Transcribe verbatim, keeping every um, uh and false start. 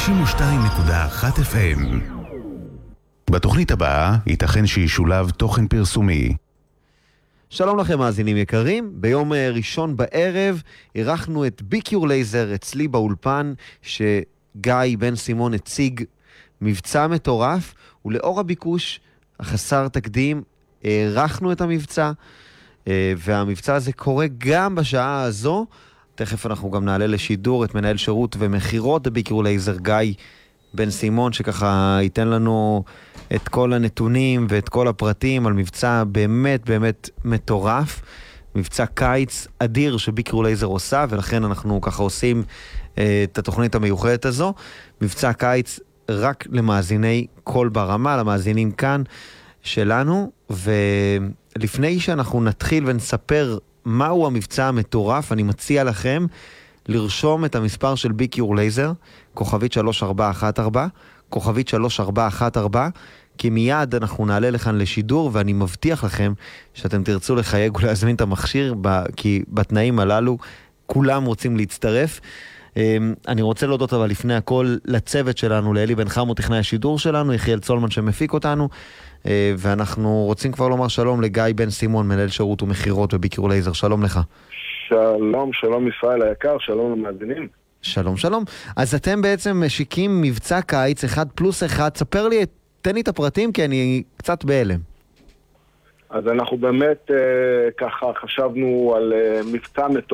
תשעים ושתיים נקודה אחת אף אם. בתוכנית הבאה ייתכן שישולב תוכן פרסומי. שלום לכם מאזינים יקרים, ביום ראשון בערב אירחנו את ביקיור לייזר אצלי באולפן, שגיא בן סימון הציג מבצע מטורף, ולאור הביקוש החסר תקדים אירחנו את המבצע, והמבצע הזה קורה גם בשעה הזו. תכף אנחנו גם נעלה לשידור את מנהל שירות ומחירות ביקיור לייזר גיא בן סימון, שככה ייתן לנו את כל הנתונים ואת כל הפרטים על מבצע באמת באמת מטורף, מבצע קיץ אדיר שביקיור לייזר עושה, ולכן אנחנו ככה עושים אה, את התוכנית המיוחדת הזו, מבצע קיץ רק למאזיני כל ברמה, למאזינים כאן שלנו. ולפני שאנחנו נתחיל ונספר מהו המבצע המטורף, אני מציע לכם לרשום את המספר של ביקיור לייזר, כוכבית שלוש ארבע אחת ארבע, כוכבית שלוש ארבע אחת ארבע, כי מיד אנחנו נעלה לכאן לשידור, ואני מבטיח לכם שאתם תרצו לחייג ולהזמין את המכשיר, כי בתנאים הללו כולם רוצים להצטרף. אני רוצה להודות אבל לפני הכל לצוות שלנו, לאלי בן חמו, טכנאי השידור שלנו, יחיאל צולמן שמפיק אותנו, ואנחנו רוצים כבר לומר שלום לגיא בן סימון, מנהל שירות ומחירות בביקיור לייזר. שלום לך. שלום, שלום ישראל היקר, שלום למאזינים. שלום, שלום. אז אתם בעצם משיקים מבצע קיץ אחד פלוס אחד. ספר לי, תן לי את הפרטים כי אני קצת בהלם. אז אנחנו באמת אה, ככה חשבנו על אה, מבצע מטורף.